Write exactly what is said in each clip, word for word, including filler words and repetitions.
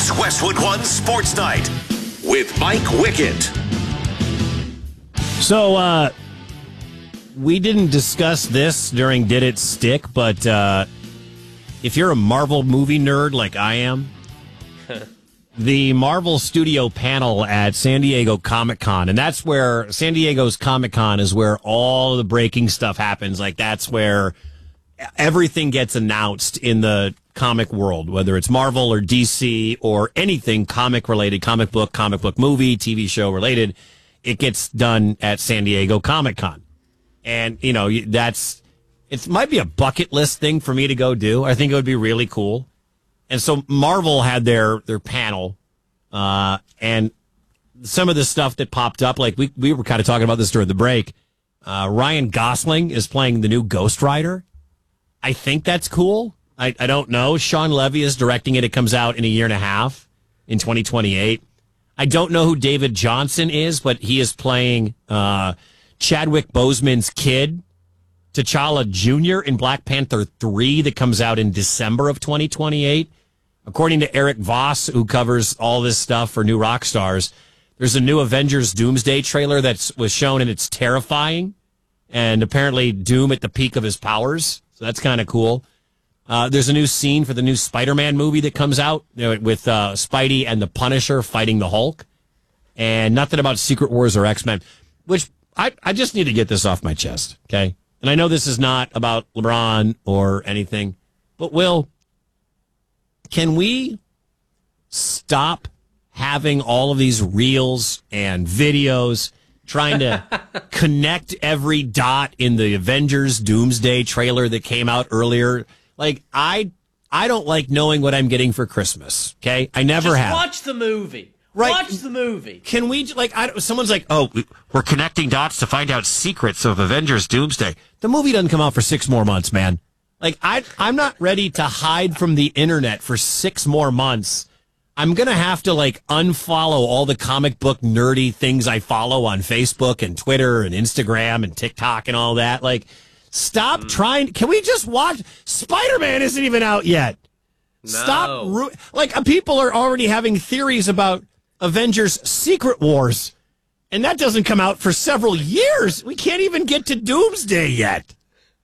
It's Westwood One Sports Night with Mike Wickett. So, uh, we didn't discuss this during Did It Stick, but uh, if you're a Marvel movie nerd like I am, the Marvel Studio panel at San Diego Comic-Con, and that's where San Diego's Comic-Con is where all the breaking stuff happens. Like, that's where everything gets announced in the comic world, whether it's Marvel or D C or anything comic related, comic book, comic book movie, T V show related. It gets done at San Diego Comic-Con. And, you know, that's, it might be a bucket list thing for me to go do. I think it would be really cool. And so Marvel had their, their panel, uh, and some of the stuff that popped up, like we, we were kind of talking about this during the break. Uh, Ryan Gosling is playing the new Ghost Rider. I think that's cool. I, I don't know. Sean Levy is directing it. It comes out in a year and a half, in twenty twenty-eight. I don't know who David Johnson is, but he is playing uh, Chadwick Boseman's kid, T'Challa Junior in Black Panther three that comes out in December of twenty twenty-eight. According to Eric Voss, who covers all this stuff for New Rockstars, there's a new Avengers Doomsday trailer that was shown, and it's terrifying. And apparently Doom at the peak of his powers. So that's kind of cool. Uh, there's a new scene for the new Spider-Man movie that comes out, you know, with uh, Spidey and the Punisher fighting the Hulk. And nothing about Secret Wars or X-Men, which I, I just need to get this off my chest, okay? And I know this is not about LeBron or anything, but Will, can we stop having all of these reels and videos trying to connect every dot in the Avengers Doomsday trailer that came out earlier? Like, I I don't like knowing what I'm getting for Christmas, okay? I never Just have. watch the movie. Right. Watch the movie. Can we, like, I, someone's like, oh, we're connecting dots to find out secrets of Avengers Doomsday. The movie doesn't come out for six more months, man. Like, I, I'm not ready to hide from the internet for six more months. I'm going to have to, like, unfollow all the comic book nerdy things I follow on Facebook and Twitter and Instagram and TikTok and all that. Like, stop mm. trying. Can we just watch? Spider-Man isn't even out yet. No. Stop. Ru- like, uh, people are already having theories about Avengers Secret Wars, and that doesn't come out for several years. We can't even get to Doomsday yet.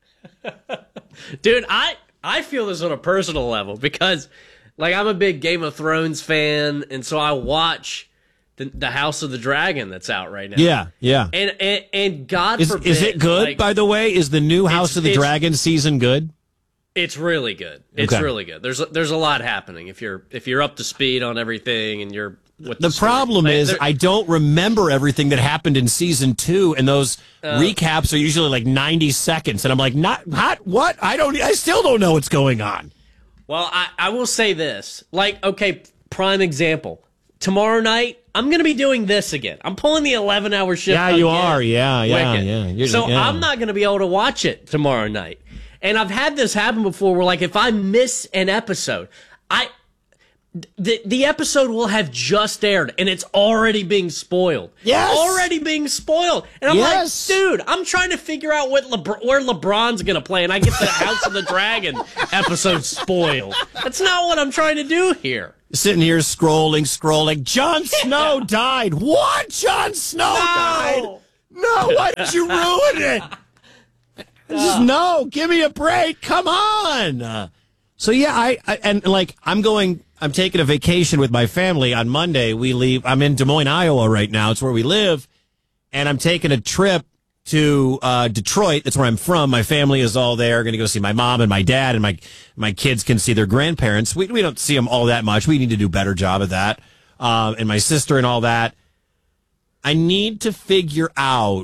Dude, I, I feel this on a personal level because, like, I'm a big Game of Thrones fan, and so I watch the, the House of the Dragon that's out right now. Yeah, yeah. And and, and God is, forbid. Is it good, like, by the way? Is the new House of the Dragon season good? It's really good. It's okay. really good. There's there's a lot happening if you're if you're up to speed on everything and you're with the, the problem like, is I don't remember everything that happened in season two, and those uh, recaps are usually like ninety seconds, and I'm like, not not what? I don't. I still don't know what's going on. Well, I, I will say this. Like, okay, prime example. Tomorrow night, I'm going to be doing this again. I'm pulling the eleven-hour shift. Yeah, you again. are. Yeah, yeah, Wicked. yeah. You're, so yeah. I'm not going to be able to watch it tomorrow night. And I've had this happen before where, like, if I miss an episode, I the the episode will have just aired, and it's already being spoiled. Yes! Already being spoiled. And I'm yes. like, dude, I'm trying to figure out what Lebr- where LeBron's going to play, and I get the House of the Dragon episode spoiled. That's not what I'm trying to do here. Sitting here scrolling, scrolling. Jon Snow died. What? Jon Snow no. died? No, why did you ruin it? Just, no, give me a break. Come on. Uh, so, yeah, I, I and, like, I'm going, I'm taking a vacation with my family on Monday. We leave, I'm in Des Moines, Iowa right now. It's where we live. And I'm taking a trip to uh, Detroit. That's where I'm from. My family is all there. Going to go see my mom and my dad, and my my kids can see their grandparents. We we don't see them all that much. We need to do a better job of that. Um, and my sister and all that. I need to figure out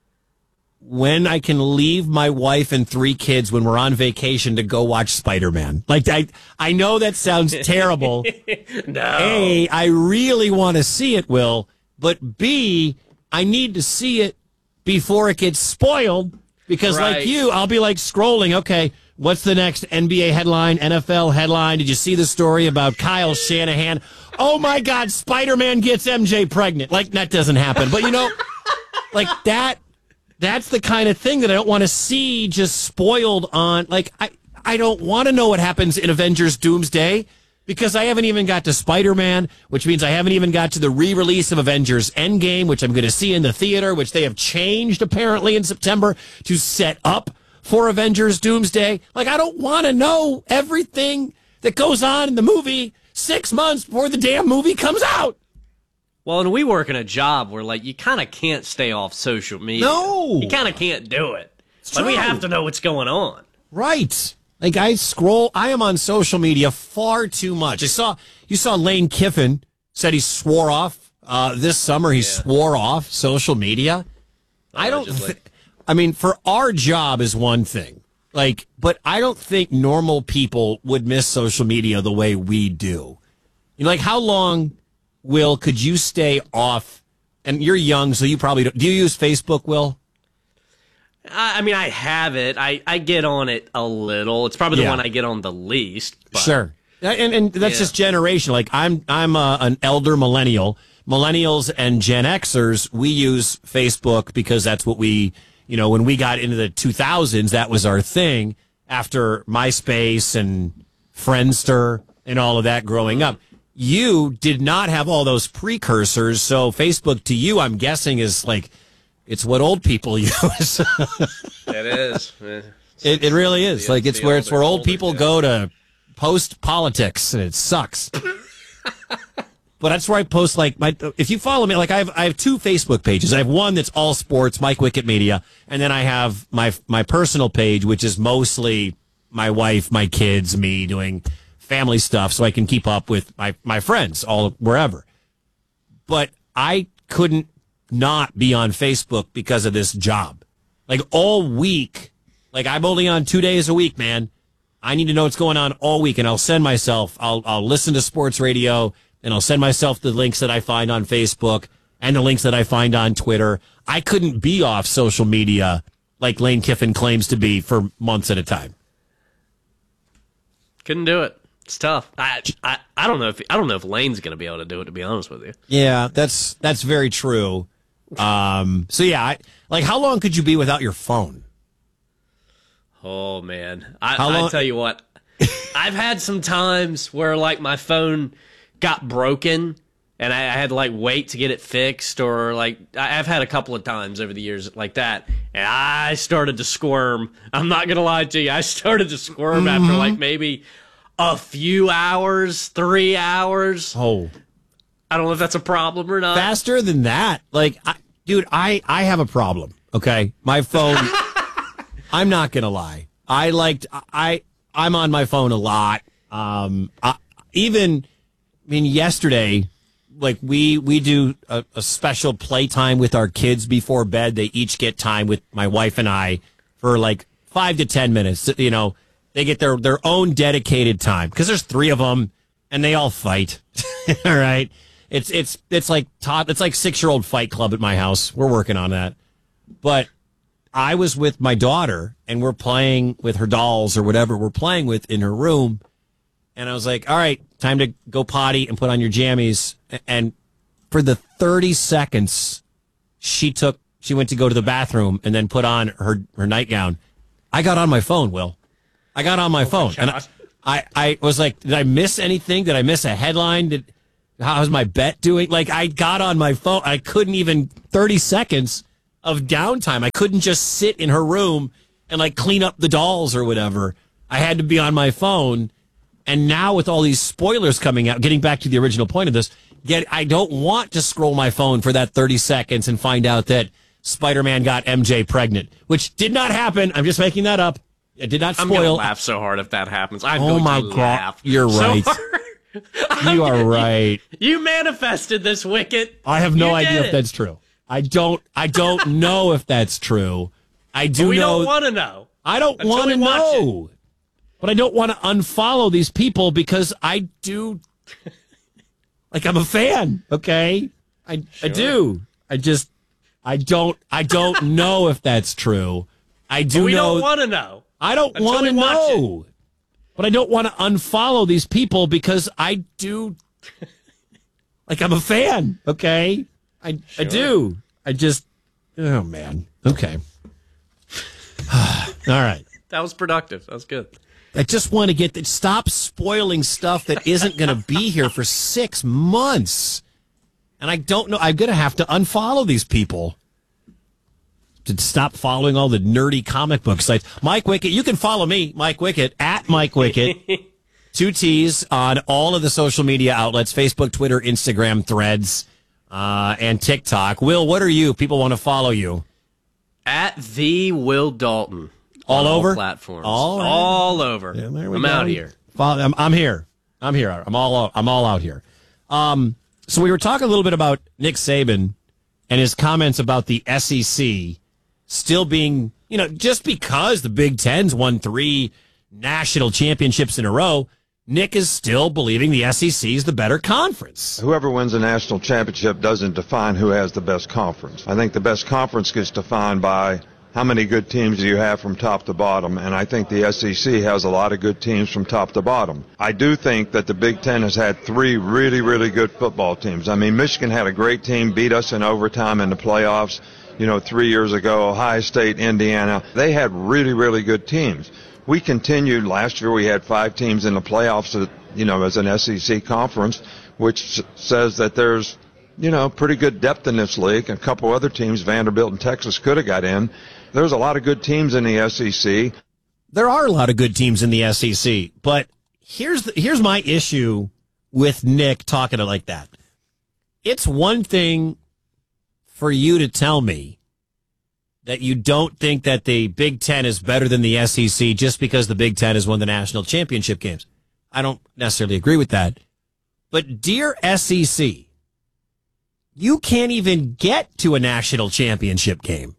when I can leave my wife and three kids when we're on vacation to go watch Spider-Man. Like, I, I know that sounds terrible. No. A, I really want to see it, Will. But B, I need to see it before it gets spoiled. Because right. like you, I'll be like scrolling. Okay, what's the next N B A headline, N F L headline? Did you see the story about Kyle Shanahan? Oh, my God, Spider-Man gets M J pregnant. Like, that doesn't happen. But, you know, like that. That's the kind of thing that I don't want to see just spoiled on. Like, I, I don't want to know what happens in Avengers Doomsday because I haven't even got to Spider-Man, which means I haven't even got to the re-release of Avengers Endgame, which I'm going to see in the theater, which they have changed apparently in September to set up for Avengers Doomsday. Like, I don't want to know everything that goes on in the movie six months before the damn movie comes out. Well, and we work in a job where, like, you kind of can't stay off social media. No. You kind of can't do it. It's But true. we have to know what's going on. Right. Like, I scroll, I am on social media far too much. I saw, you saw Lane Kiffin said he swore off, uh, this summer he yeah. swore off social media. I don't, th- I mean, for our job is one thing, like, but I don't think normal people would miss social media the way we do. You know, like, how long, Will, could you stay off? And you're young, so you probably don't. Do you use Facebook, Will? I mean, I have it. I, I get on it a little. It's probably the yeah. one I get on the least. But, sure. And, and that's yeah. just generation. Like, I'm I'm a, an elder millennial. Millennials and Gen Xers, we use Facebook because that's what we, you know, when we got into the two thousands, that was our thing after MySpace and Friendster and all of that growing up. You did not have all those precursors, so Facebook to you, I'm guessing, is like, it's what old people use. It is. It, it really is. The, like, it's where it's where old people yeah. go to post politics, and it sucks. But that's where I post, like, my. If you follow me, like, I have I have two Facebook pages. I have one that's all sports, Mike Wickett Media, and then I have my my personal page, which is mostly my wife, my kids, me doing family stuff, so I can keep up with my my friends all wherever. But I couldn't not be on Facebook because of this job. Like, all week, like, I'm only on two days a week, man. I need to know what's going on all week, and I'll send myself, I'll I'll listen to sports radio, and I'll send myself the links that I find on Facebook and the links that I find on Twitter. I couldn't be off social media like Lane Kiffin claims to be for months at a time. Couldn't do it. It's tough. I, I I don't know if I don't know if Lane's going to be able to do it, to be honest with you. Yeah, that's that's very true. Um, so yeah, I, like, how long could you be without your phone? Oh man, I, I tell you what, I've had some times where, like, my phone got broken and I, I had to, like, wait to get it fixed, or, like, I, I've had a couple of times over the years like that, and I started to squirm. I'm not gonna lie to you, I started to squirm mm-hmm. after, like, maybe a few hours, three hours. Oh. I don't know if that's a problem or not. Faster than that? Like, I, dude, I, I have a problem, okay? My phone, I'm not going to lie. I liked, I, I'm on my phone a lot. Um, I, even, I mean, yesterday, like, we, we do a, a special playtime with our kids before bed. They each get time with my wife and I for, like, five to ten minutes. You know, they get their, their own dedicated time because there's three of them and they all fight. All right. It's it's it's like top, it's like six-year-old fight club at my house. We're working on that. But I was with my daughter, and we're playing with her dolls or whatever we're playing with in her room. And I was like, all right, time to go potty and put on your jammies. And for the thirty seconds, she took, she went to go to the bathroom and then put on her, her nightgown. I got on my phone, Will. I got on my oh phone. My and I, I, I was like, did I miss anything? Did I miss a headline? Did... How's my bet doing? Like, I got on my phone. I couldn't even thirty seconds of downtime. I couldn't just sit in her room and, like, clean up the dolls or whatever. I had to be on my phone. And now with all these spoilers coming out, getting back to the original point of this, get I don't want to scroll my phone for that thirty seconds and find out that Spider-Man got M J pregnant, which did not happen. I'm just making that up. It did not spoil. I'm gonna laugh so hard if that happens. I'm oh going my to God. laugh. You're right. So hard. You are right. You, you manifested this, Wicket. I have no you idea if that's true. I don't. I don't know if that's true. I do but we know. don't want to know. I don't want to know. It. But I don't want to unfollow these people because I do. Like, I'm a fan. Okay, I sure. I do. I just. I don't. I don't know if that's true. I do but we know. We don't want to know. I don't want to know. It. But I don't want to unfollow these people because I do, like, I'm a fan, okay? I sure. I do. I just, oh, man. Okay. All right. That was productive. That was good. I just want to get that. Stop spoiling stuff that isn't going to be here for six months. And I don't know. I'm going to have to unfollow these people to stop following all the nerdy comic book sites. Mike Wickett, you can follow me, Mike Wickett, at Mike Wickett. Two T's on all of the social media outlets, Facebook, Twitter, Instagram, Threads, uh, and TikTok. Will, what are you? People want to follow you. At the Will Dalton. All over? All platforms. All, right. all over. Yeah, there we I'm go. out here. Follow, I'm, I'm here. I'm here. I'm all out, I'm all out here. Um, so we were talking a little bit about Nick Saban and his comments about the S E C still being, you know, just because the Big Ten's won three national championships in a row, Nick is still believing the S E C is the better conference. Whoever wins a national championship doesn't define who has the best conference. I think the best conference gets defined by how many good teams do you have from top to bottom, and I think the S E C has a lot of good teams from top to bottom. I do think that the Big Ten has had three really, really good football teams. I mean, Michigan had a great team, beat us in overtime in the playoffs, you know, three years ago. Ohio State, Indiana, they had really, really good teams. We continued. Last year we had five teams in the playoffs, you know, as an S E C conference, which says that there's, you know, pretty good depth in this league. A couple other teams, Vanderbilt and Texas, could have got in. There's a lot of good teams in the S E C. There are a lot of good teams in the S E C, but here's the, here's my issue with Nick talking it like that. It's one thing for you to tell me that you don't think that the Big Ten is better than the S E C just because the Big Ten has won the national championship games. I don't necessarily agree with that. But dear S E C, you can't even get to a national championship game.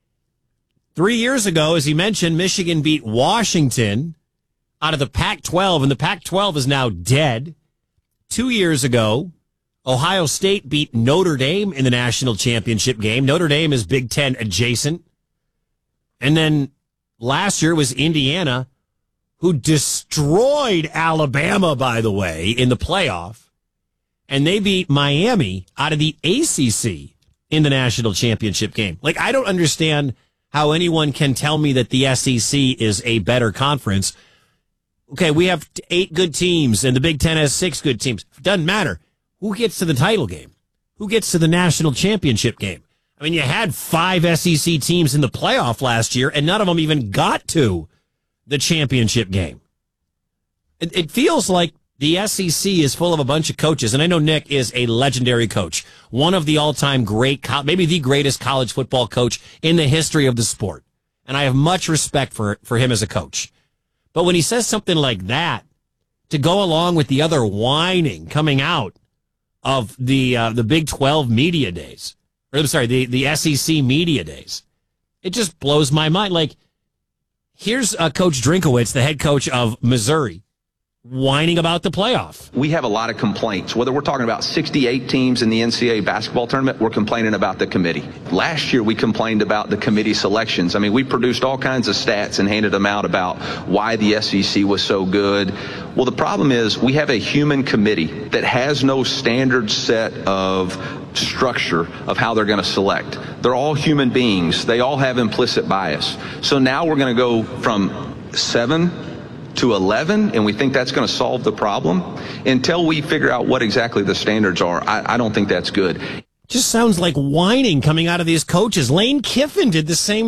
Three years ago, as he mentioned, Michigan beat Washington out of the Pac twelve, and the Pac twelve is now dead. Two years ago, Ohio State beat Notre Dame in the national championship game. Notre Dame is Big Ten adjacent. And then last year was Indiana, who destroyed Alabama, by the way, in the playoff. And they beat Miami out of the A C C in the national championship game. Like, I don't understand how anyone can tell me that the S E C is a better conference. Okay, we have eight good teams, and the Big Ten has six good teams. It doesn't matter. Who gets to the title game? Who gets to the national championship game? I mean, you had five S E C teams in the playoff last year, and none of them even got to the championship game. It, it feels like the S E C is full of a bunch of coaches, and I know Nick is a legendary coach, one of the all-time great, maybe the greatest college football coach in the history of the sport, and I have much respect for, for him as a coach. But when he says something like that, to go along with the other whining coming out of the uh, the Big twelve media days, or I'm sorry, the, the S E C media days, it just blows my mind. Like, here's uh, Coach Drinkowitz, the head coach of Missouri, whining about the playoff. We have a lot of complaints. Whether we're talking about sixty-eight teams in the N C double A basketball tournament, we're complaining about the committee. Last year, we complained about the committee selections. I mean, we produced all kinds of stats and handed them out about why the S E C was so good. Well, the problem is we have a human committee that has no standard set of structure of how they're going to select. They're all human beings. They all have implicit bias. So now we're going to go from seven to eleven, and we think that's going to solve the problem. Until we figure out what exactly the standards are, I, I don't think that's good. Just sounds like whining coming out of these coaches. Lane Kiffin did the same